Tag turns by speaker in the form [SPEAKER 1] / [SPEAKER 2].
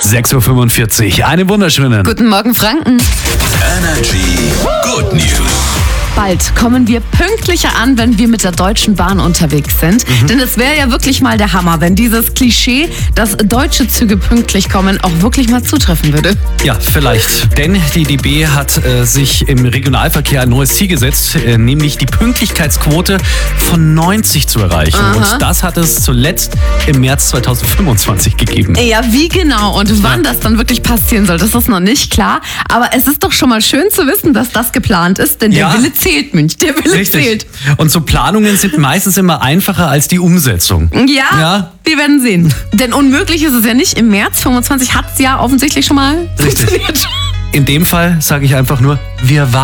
[SPEAKER 1] 6:45 Uhr. Einen wunderschönen.
[SPEAKER 2] Guten Morgen, Franken.
[SPEAKER 3] Energy Good News.
[SPEAKER 2] Bald kommen wir pünktlicher an, wenn wir mit der Deutschen Bahn unterwegs sind. Denn es wäre ja wirklich mal der Hammer, wenn dieses Klischee, dass deutsche Züge pünktlich kommen, auch wirklich mal zutreffen würde.
[SPEAKER 1] Ja, vielleicht. Denn die DB hat sich im Regionalverkehr ein neues Ziel gesetzt, nämlich die Pünktlichkeitsquote von 90 zu erreichen.
[SPEAKER 2] Aha.
[SPEAKER 1] Und das hat es zuletzt im März 2025 gegeben.
[SPEAKER 2] Ja, wie genau und wann das dann wirklich passieren soll, das ist noch nicht klar. Aber es ist doch schon mal schön zu wissen, dass das geplant ist, denn
[SPEAKER 1] Ja.
[SPEAKER 2] der Wille zählt, Münch, der Wille zählt.
[SPEAKER 1] Und so Planungen sind meistens immer einfacher als die Umsetzung.
[SPEAKER 2] Ja, wir werden sehen. Denn unmöglich ist es ja nicht. Im März 25 hat es ja offensichtlich schon mal
[SPEAKER 1] Richtig.
[SPEAKER 2] funktioniert.
[SPEAKER 1] In dem Fall sage ich einfach nur, wir warten.